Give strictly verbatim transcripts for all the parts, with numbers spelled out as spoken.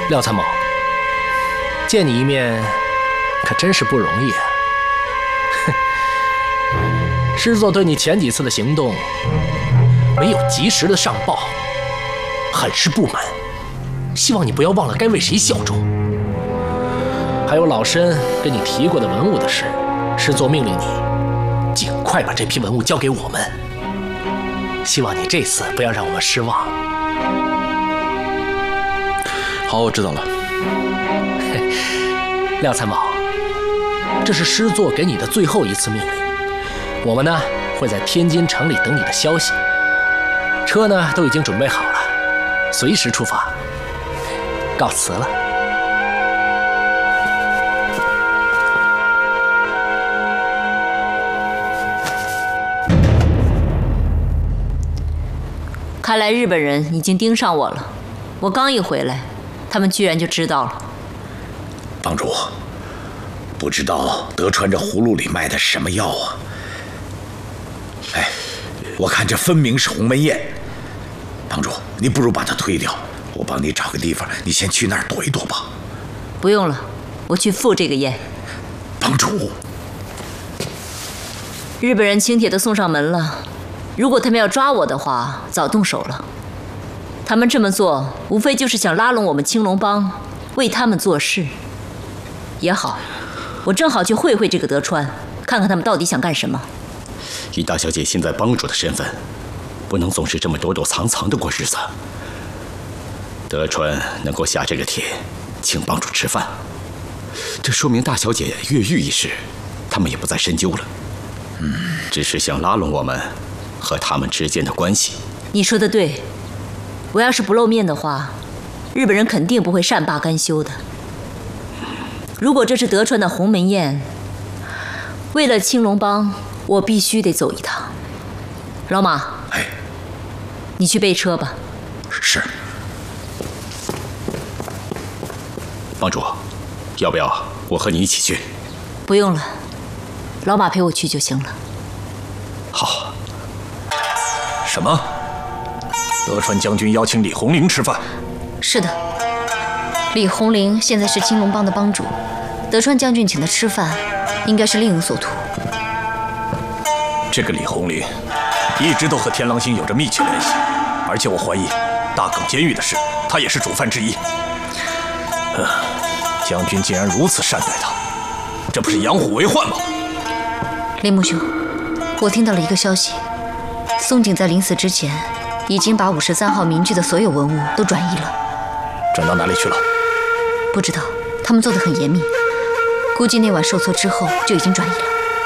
廖参谋，见你一面，可真是不容易啊！哼，师座对你前几次的行动没有及时的上报，很是不满，希望你不要忘了该为谁效忠。还有老申跟你提过的文物的事，师座命令你尽快把这批文物交给我们。希望你这次不要让我们失望。 好，我知道了。 廖参谋，这是师座给你的最后一次命令。我们呢会在天津城里等你的消息，车呢都已经准备好了，随时出发。告辞了。 看来日本人已经盯上我了。我刚一回来，他们居然就知道了。 帮主，不知道德川这葫芦里卖的是什么药啊？哎，我看这分明是鸿门宴。帮主，你不如把它推掉，我帮你找个地方，你先去那儿躲一躲吧。 不用了，我去赴这个宴。 帮主， 日本人请帖都送上门了。如果他们要抓我的话，早动手了。他们这么做，无非就是想拉拢我们青龙帮，为他们做事。也好，我正好去会会这个德川，看看他们到底想干什么。 以大小姐现在帮主的身份，不能总是这么躲躲藏藏的过日子。德川能够下这个帖，请帮主吃饭，这说明大小姐越狱一事，他们也不再深究了。嗯，只是想拉拢我们和他们之间的关系。 你说的对，我要是不露面的话，日本人肯定不会善罢甘休的。如果这是德川的鸿门宴，为了青龙帮，我必须得走一趟。老马， 哎， 你去备车吧。 是。 帮主，要不要我和你一起去？ 不用了，老马陪我去就行了。 好。 什么？德川将军邀请李红绫吃饭？ 是的，李红绫现在是青龙帮的帮主，德川将军请他吃饭，应该是另有所图。 这个李红绫一直都和天狼星有着密切联系，而且我怀疑大耿监狱的事，他也是主犯之一。呃，将军竟然如此善待他，这不是养虎为患吗？ 林木兄，我听到了一个消息，松井在临死之前已经把五十三号民居的所有文物都转移了。 转到哪里去了？ 不知道，他们做得很严密，估计那晚受挫之后就已经转移了。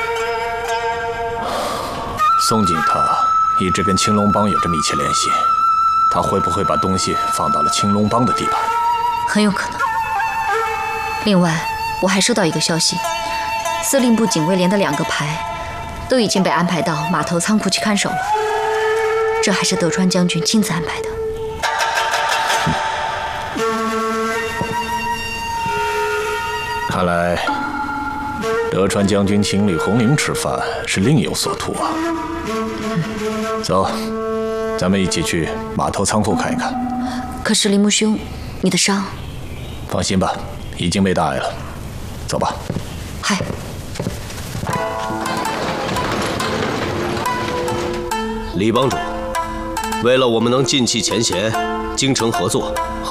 松井他一直跟青龙帮有着密切联系，他会不会把东西放到了青龙帮的地盘？ 很有可能。另外，我还收到一个消息，司令部警卫连的两个排都已经被安排到码头仓库去看守了，这还是德川将军亲自安排的。 看来德川将军请李红绫吃饭是另有所图啊。走，咱们一起去码头仓库看一看。 可是林木兄，你的伤…… 放心吧，已经被大碍了。走吧。 嗨。 李帮主，为了我们能尽弃前嫌，精诚合作，和